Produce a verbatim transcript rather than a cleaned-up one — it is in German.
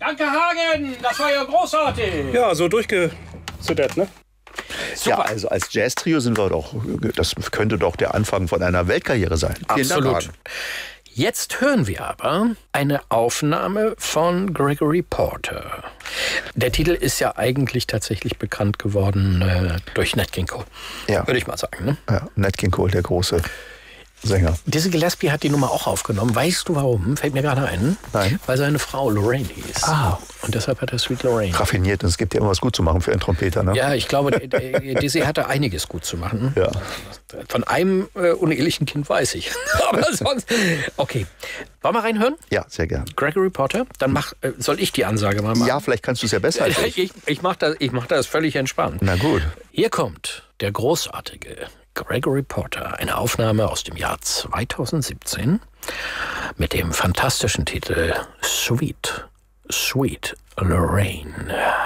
Danke, Hagen. Das war ja großartig. Ja, so durchgezittert, ne? Super. Ja, also als Jazz-Trio sind wir doch, das könnte doch der Anfang von einer Weltkarriere sein. Vielen Absolut. Dank, Hagen. Jetzt hören wir aber eine Aufnahme von Gregory Porter. Der Titel ist ja eigentlich tatsächlich bekannt geworden äh, durch Nat King Cole, Ja. würde ich mal sagen. Ne? Ja, Nat King Cole, der große Sänger. Dizzy Gillespie hat die Nummer auch aufgenommen. Weißt du warum? Fällt mir gerade ein. Nein. Weil seine Frau Lorraine hieß. Ah. Und deshalb hat er Sweet Lorraine. Raffiniert, und es gibt ja immer was gut zu machen für einen Trompeter, ne? Ja, ich glaube, Dizzy hatte einiges gut zu machen. Ja. Von einem äh, unehelichen Kind weiß ich. Aber sonst... Okay. Wollen wir reinhören? Ja, sehr gern. Gregory Porter? Dann mach, äh, soll ich die Ansage mal machen? Ja, vielleicht kannst du es ja besser als ich. Ich, ich mache das, ich mach das völlig entspannt. Na gut. Hier kommt der großartige Gregory Porter, eine Aufnahme aus dem Jahr zweitausendsiebzehn mit dem fantastischen Titel Sweet, Sweet Lorraine.